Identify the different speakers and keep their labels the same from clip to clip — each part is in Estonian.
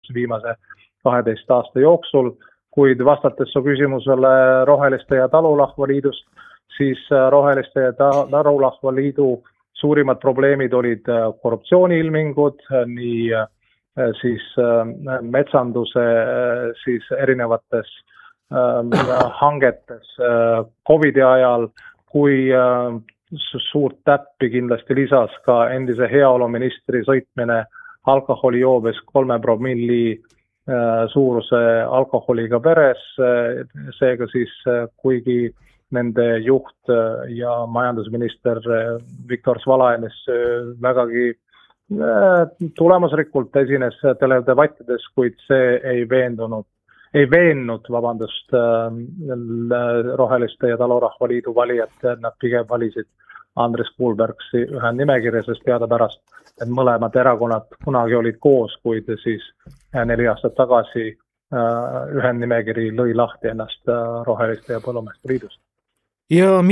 Speaker 1: viimase 12 aasta jooksul, kuid vastates su küsimusele Roheliste ja Talurahva Liidust, siis Roheliste ja Talurahva Liidu suurimad probleemid olid korruptsiooniilmingud, nii siis metsanduse siis erinevates hangetes Covidi ajal, kui suurt täppi kindlasti lisas ka endise heaoluministri sõitmine alkoholijoobes 3 promilli suuruse alkoholiga veres, seega siis kuigi nende juht ja majandusminister Viktor Svalaenis vägagi tulemusrikult esines teledebattides, kuid see ei veennud Roheliste ja Talurahva Liidu valijad, nad pigem valisid Andres Kulbergsi ühe nimekirja, sest teadapärast, et mõlemad erakonnad kunagi olid koos, kuid siis 4 aastat tagasi ühe nimekiri lõi lahti ennast Roheliste ja Põllumeeste Liidust.
Speaker 2: Ja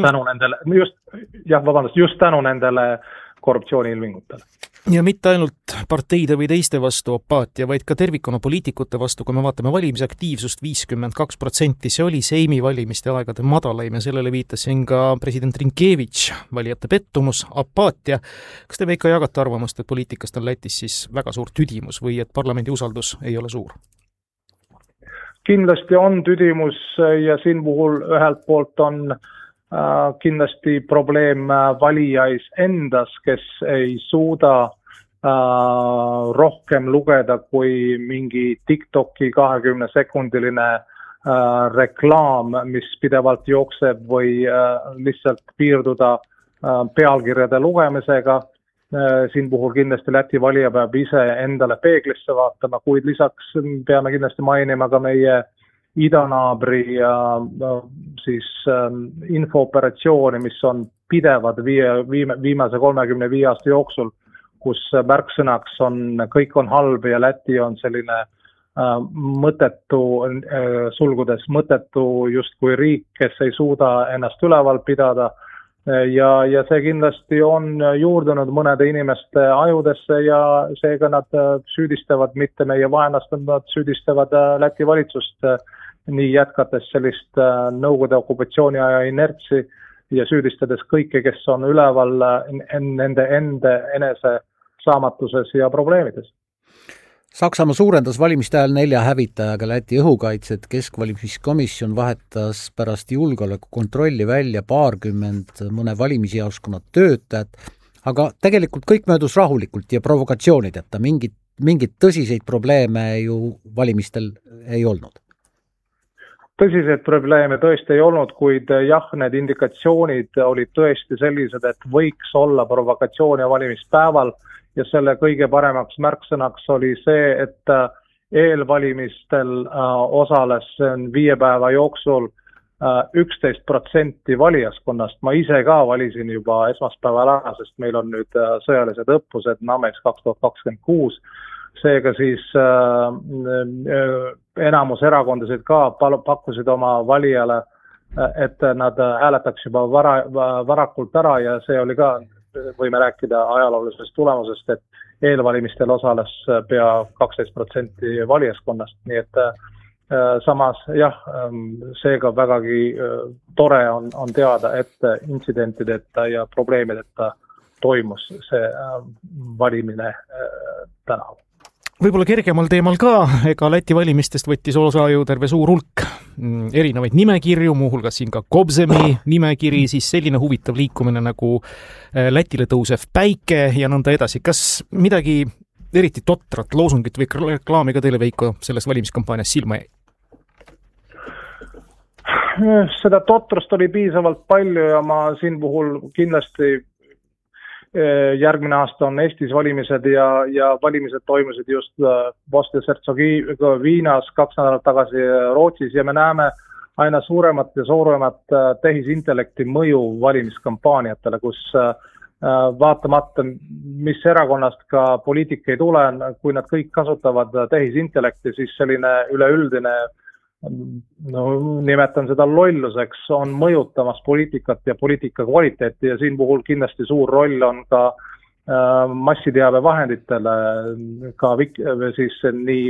Speaker 1: just tänu nendele korruptsiooniilmingutele.
Speaker 2: Ja mitte ainult parteide või teiste vastu apaatia, vaid ka tervikuna poliitikute vastu, kui me vaatame valimisaktiivsust 52%, see oli Seimi valimiste aegade madalaim ja sellele viitasin ka president Rinkevitš, valijate pettumus, apaatia. Kas te Veiko jagate arvamust, et poliitikast on Lätis siis väga suur tüdimus või et parlamendi usaldus ei ole suur?
Speaker 1: Kindlasti on tüdimus ja siin puhul ühelt poolt on kindlasti probleem valijais endas, kes ei suuda rohkem lugeda kui mingi TikToki 20-sekundiline reklaam, mis pidevalt jookseb või lihtsalt piirduda pealkirjade lugemisega. Siin puhul kindlasti Läti valija peab ise endale peeglisse vaatama, kuid lisaks peame kindlasti mainima ka meie idanaabri ja siis infooperatsiooni, mis on pidevad viimase 35 aasta jooksul, kus märksõnaks on kõik on halb ja Läti on selline mõttetu, sulgudes mõttetu justkui riik, kes ei suuda ennast üleval pidada. Ja see kindlasti on juurdunud mõnede inimeste ajudesse ja seega nad süüdistavad mitte meie vaenlast, nad süüdistavad Läti valitsust nii jätkates sellist Nõukogude okupatsiooni aja inertsi ja süüdistades kõike, kes on üleval nende enese saamatuses ja probleemides.
Speaker 3: Saksamaa suurendas valimiste ajal 4 hävitajaga Läti õhukaitset, keskvalimiskomisjon vahetas pärast julgeolekukontrolli välja paarkümmend mõne valimisjaoskonna töötajat, aga tegelikult kõik möödus rahulikult ja provokatsioonideta, mingit tõsiseid probleeme ju valimistel ei olnud.
Speaker 1: Tõsiseid probleeme tõesti ei olnud, kuid jah, need indikatsioonid olid tõesti sellised, et võiks olla provokatsioon ja valimispäeval ja selle kõige paremaks märksõnaks oli see, et eelvalimistel osales 5 päeva jooksul 11% valijaskonnast. Ma ise ka valisin juba esmaspäeval ära, sest meil on nüüd sõjalised õppused NAMES 2026. Seega siis enamus erakondasid ka pakkusid oma valijale, et nad hääletaks juba varakult ära ja see oli ka, võime rääkida ajaloolisest tulemusest, et eelvalimistel osales pea 12% valijaskonnast, nii et samas jah, seega vägagi tore on teada, et intsidentideta ja probleemideta toimus see valimine tänavu.
Speaker 2: Võib-olla kergemal teemal ka, ega Läti valimistest võttis osa ju terve suur hulk erinevaid nimekirju, muuhulgas siin ka Kobzemi nimekiri, siis selline huvitav liikumine nagu Lätile tõusev päike ja nõnda edasi. Kas midagi eriti totrat loosungit või reklaami ka teile, Veiko, selles valimiskampaanias silma jäi?
Speaker 1: Seda totrust oli piisavalt palju ja ma siin puhul kindlasti järgmine aasta on Eestis valimised ja valimised toimusid just Bosnia-Hertsegoviinas 2 nädalat tagasi Rootsis ja me näeme aina suuremat ja suuremat tehisintellekti mõju valimiskampaaniatele, kus vaatamata, mis erakonnast ka poliitik ei tule, kui nad kõik kasutavad tehisintellekti, siis selline üleüldine, nimetan seda lolluseks, on mõjutamas poliitikat ja poliitika kvaliteeti ja siin puhul kindlasti suur roll on ka massiteabevahenditele, ka siis nii